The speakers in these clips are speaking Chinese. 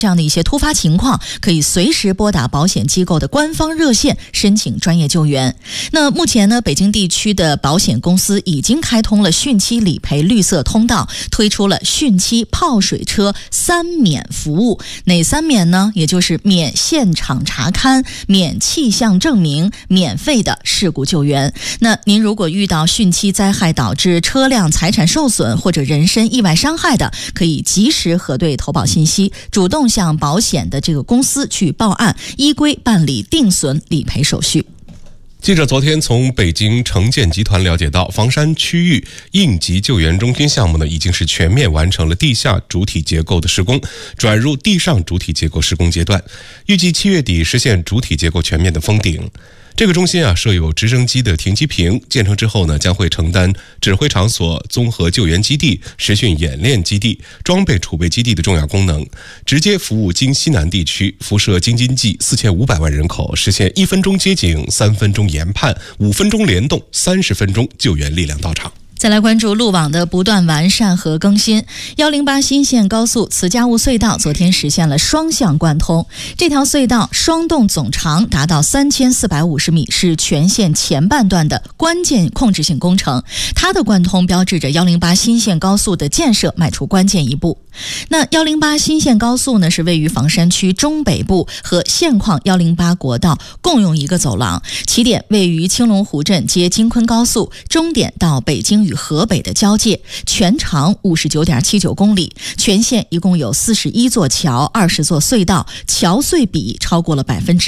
这样的一些突发情况，可以随时拨打保险机构的官方热线申请专业救援。那目前呢，北京地区的保险公司已经开通了汛期理赔绿色通道，推出了汛期泡水车3免服务。哪3免呢？也就是免现场查勘、免气象证明、免费的事故救援。那您如果遇到汛期灾害导致车辆财产受损或者人身意外伤害的，可以及时核对投保信息，主动向保险的这个公司去报案，依规办理定损理赔手续。 记者昨天从北京城建集团了解到，房山区域应急救援中心项目呢，已经是全面完成了地下主体结构的施工，转入地上主体结构施工阶段，预计7月底实现主体结构全面的封顶。这个中心设有直升机的停机坪，建成之后呢，将会承担指挥场所、综合救援基地、实训演练基地、装备储备基地的重要功能，直接服务京西南地区，辐射京津冀4500万人口，实现1分钟接警、3分钟研判、5分钟联动、30分钟救援力量到场。 再来关注路网的不断完善和更新。108新线高速慈家坞隧道昨天实现了双向贯通，这条隧道双洞总长达到3450米，是全线前半段的关键控制性工程。它的贯通标志着108新线高速的建设迈出关键一步。那108新线高速呢，是位于房山区中北部，和现况108国道共用一个走廊，起点位于青龙湖镇接京昆高速，终点到北京与河北的交界，全长59.79公里，全线一共有41座桥、20座隧道，桥隧比超过了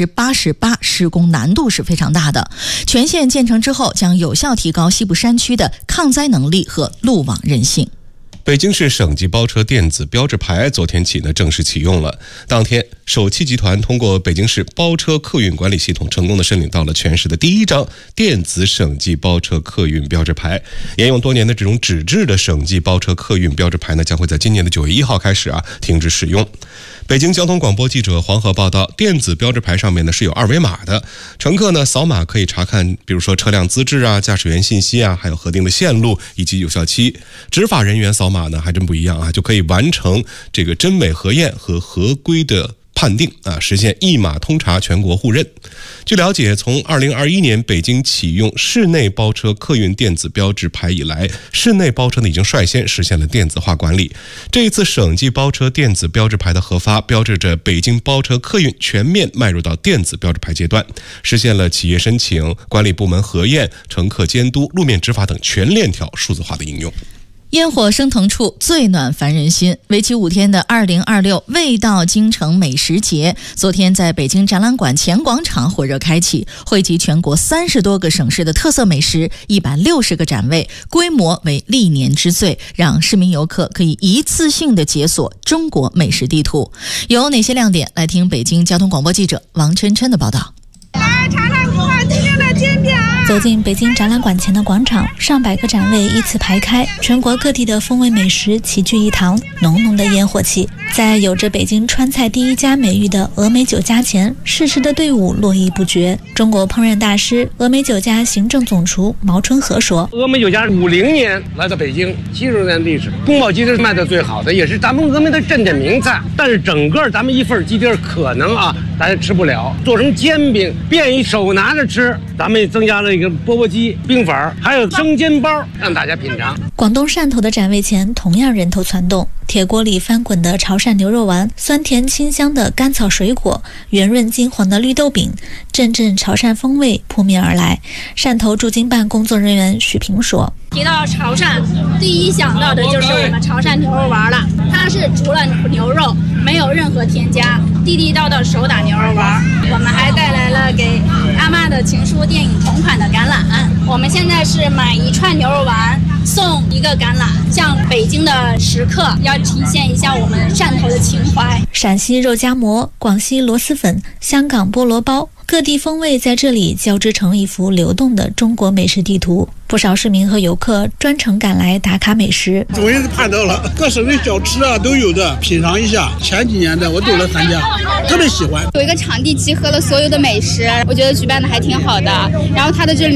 88%，施工难度是非常大的。全线建成之后，将有效提高西部山区的抗灾能力和路网韧性。 北京市省际包车电子标志牌昨天起呢正式启用了。当天，首汽集团通过北京市包车客运管理系统，成功的申领到了全市的第1张电子省际包车客运标志牌。沿用多年的这种纸质的省际包车客运标志牌呢，将会在今年的9月1号开始停止使用。北京交通广播记者黄河报道，电子标志牌上面呢是有2维码的，乘客呢扫码可以查看，比如说车辆资质驾驶员信息还有核定的线路以及有效期。执法人员扫码呢还真不一样就可以完成这个真伪核验和合规的判定实现一码通查，全国互认。据了解，从2021年北京启用室内包车客运电子标志牌以来，室内包车呢已经率先实现了电子化管理。这一次省际包车电子标志牌的核发，标志着北京包车客运全面迈入到电子标志牌阶段，实现了企业申请、管理部门核验、乘客监督、路面执法等全链条数字化的应用。 烟火升腾处，最暖凡人心。为期5天的2026味道京城美食节，昨天在北京展览馆前广场火热开启，汇集全国30多个省市的特色美食，160个展位，规模为历年之最，让市民游客可以一次性的解锁中国美食地图。有哪些亮点？来听北京交通广播记者王琛琛的报道。 来尝尝古话今天的煎饼。 走进北京展览馆前的广场，上百个展位依次排开，全国各地的风味美食齐聚一堂，浓浓的烟火气。在有着北京川菜第1家美誉的峨眉酒家前，试吃的队伍络绎不绝。中国烹饪大师、峨眉酒家行政总厨毛春和说：“ 峨眉酒家50年来到北京，70年历史，宫保鸡丁卖的最好的，也是咱们峨眉的镇店名菜。但是整个咱们一份鸡丁可能大家吃不了，做成煎饼，便于手拿着吃。咱们也增加了一个钵钵鸡、冰粉，还有生煎包，让大家品尝。” 广东汕头的展位前同样人头攒动，铁锅里翻滚的潮汕牛肉丸，酸甜清香的甘草水果，圆润金黄的绿豆饼，阵阵潮汕风味扑面而来。汕头驻京办工作人员许平说：“ 提到潮汕，第一想到的就是我们潮汕牛肉丸了。它是除了牛肉，没有任何添加，地地道道手打牛肉丸。我们还带来了给阿嬷的情书电影同款的橄榄。我们现在是买1串牛肉丸送1个橄榄，向北京的食客要体现一下我们汕头的情怀。 陕西肉夹馍、广西螺蛳粉、香港菠萝包，各地风味在这里交织成一幅流动的中国美食地图。不少市民和游客专程赶来打卡美食。 终于盼到了，各省的小吃都有的，品尝一下。前几年的我都来参加，特别喜欢。 有一个场地集合了所有的美食，我觉得举办的还挺好的。然后它的这里